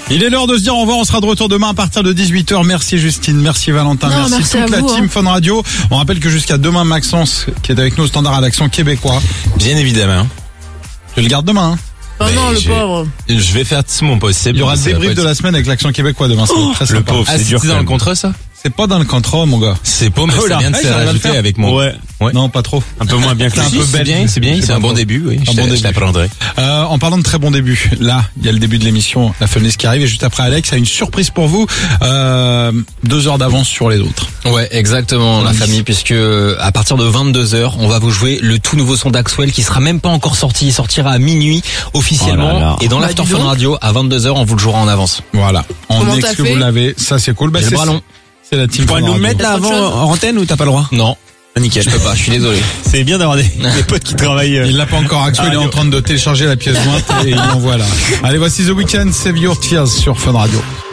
Il est l'heure de se dire au revoir, on sera de retour demain à partir de 18h. Merci Justine, merci Valentin, merci toute la team Fun Radio. On rappelle que jusqu'à demain, Maxence, qui est avec nous au standard à l'accent québécois. Bien évidemment. Tu le gardes demain, hein? Oh non, le pauvre. Je vais faire tout mon possible. Il y aura le débrief de la semaine avec l'accent québécois demain, ça va être très sympa. Le pauvre, c'est dur. C'est dans le contrat, ça? C'est pas dans le contrat, mon gars. C'est pas, mais ça vient de se rajouter avec mon... Ouais. Non, pas trop. Un peu moins bien que un peu belle. C'est bien, c'est un bon début, oui. Je t'apprendrai. En parlant de très bon début, là, il y a le début de l'émission, la Funlist qui arrive, et juste après Alex a une surprise pour vous, 2 heures d'avance sur les autres. Ouais, exactement, la famille, puisque à partir de 22h, on va vous jouer le tout nouveau son d'Axwell qui sera même pas encore sorti, il sortira à minuit officiellement, oh là là. Et dans l'After Fun Radio à 22h, on vous le jouera en avance. Voilà. En ex que vous l'avez, ça c'est cool. C'est le bras long. C'est la team. Tu pourrais nous le mettre là avant en antenne ou t'as pas le droit? Non. Nickel. Je peux pas, je suis désolé. C'est bien d'avoir des potes qui travaillent. Il l'a pas encore. Axel est en train de télécharger la pièce jointe et il l'envoie là. Allez, voici The Weeknd, Save Your Tears sur Fun Radio.